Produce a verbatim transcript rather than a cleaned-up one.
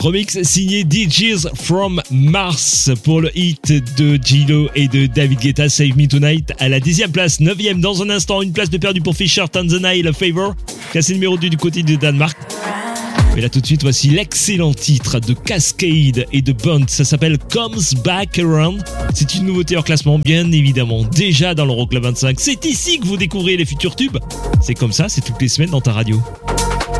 Remix signé D Js from Mars pour le hit de Gilo et de David Guetta, Save Me Tonight. À la dixième place, neuvième dans un instant, une place de perdu pour Fisher, Tanzania, Favor, classé numéro deux du côté du Danemark. Mais là tout de suite, voici l'excellent titre de Cascade et de Bunt. Ça s'appelle Comes Back Around. C'est une nouveauté en classement, bien évidemment, déjà dans l'Euroclub vingt-cinq. C'est ici que vous découvrez les futurs tubes. C'est comme ça, c'est toutes les semaines dans ta radio.